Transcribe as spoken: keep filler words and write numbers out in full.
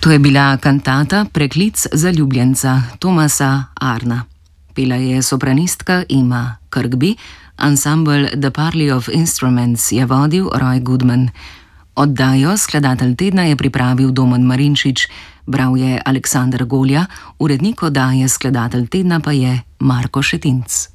To je bila kantata Preklic zaljubljenca Thomasa Arna. Pela je sopranistka Ima Kirkby, ansambel The Parley of Instruments je vodil Roy Goodman. Oddajo Skladatelj tedna je pripravil Domen Marinčič, bral je Aleksander Golja, urednik oddaje Skladatelj tedna pa je Marko Šetinc.